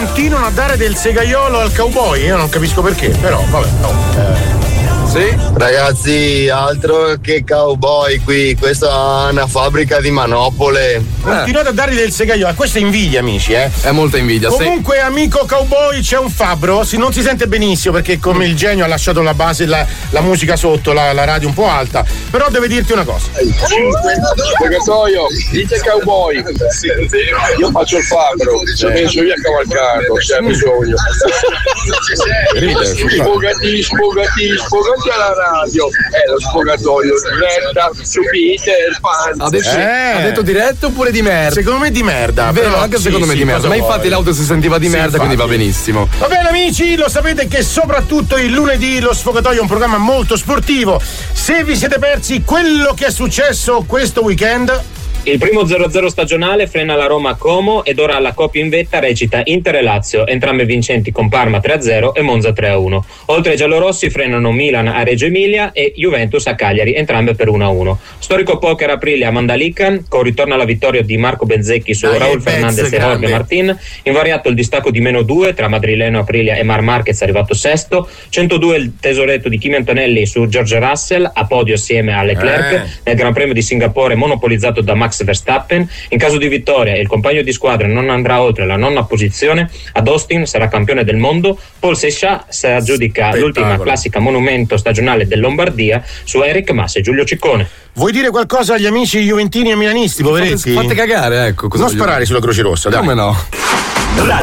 continuano a dare del segaiolo al cowboy, io non capisco perché, però vabbè, no. Sì? Ragazzi, altro che cowboy qui, questa è una fabbrica di manopole. Continuate a dargli del segaiolo, questa è invidia, amici, eh? È molta invidia. Comunque, amico cowboy, c'è un fabbro, non si sente benissimo perché come il genio ha lasciato la base, la musica sotto, la radio un po' alta, però deve dirti una cosa. Segatoio, dice cowboy. Io faccio il fabbro, penso via cavalcato, se ha bisogno. Sfogati alla radio. Lo sfogatoio diretta su Peter Pan. Ha detto diretto oppure di merda? Secondo me di merda. Vero, però, anche secondo me di merda. Ma infatti l'auto si sentiva di merda, quindi va benissimo. Va bene amici, lo sapete che soprattutto il lunedì lo sfogatoio è un programma molto sportivo. Se vi siete persi quello che è successo questo weekend, il primo 0-0 stagionale frena la Roma a Como ed ora la coppia in vetta recita Inter e Lazio, entrambe vincenti con Parma 3-0 e Monza 3-1. Oltre ai giallorossi frenano Milan a Reggio Emilia e Juventus a Cagliari, entrambe per 1-1. Storico poker Aprilia a Mandalica, con ritorno alla vittoria di Marco Bezzecchi su Raul Fernandez e Jorge Martin, invariato il distacco di -2 tra Madrileno Aprilia e Mar Marquez arrivato sesto, 102 il tesoretto di Kimi Antonelli su George Russell, a podio assieme a Leclerc nel Gran Premio di Singapore monopolizzato da Max Verstappen. In caso di vittoria il compagno di squadra non andrà oltre la nona posizione, ad Austin sarà campione del mondo. Paul Sescia si aggiudica l'ultima classica monumento stagionale del Lombardia su Eric Mas e Giulio Ciccone. Vuoi dire qualcosa agli amici juventini e milanisti, poveretti? Fate cagare, ecco. Non sparare sulla Croce Rossa, dai. Come no?